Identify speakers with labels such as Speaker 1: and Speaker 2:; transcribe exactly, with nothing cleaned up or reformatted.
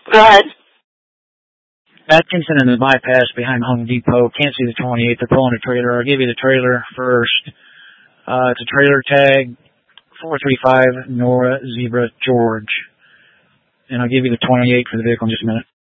Speaker 1: Go ahead.
Speaker 2: Atkinson and the bypass behind Home Depot. Can't see the twenty-eight. They're pulling a trailer. I'll give you the trailer first. Uh, it's a trailer tag, four three five Nora Zebra George. And I'll give you the twenty-eight for the vehicle in just a minute.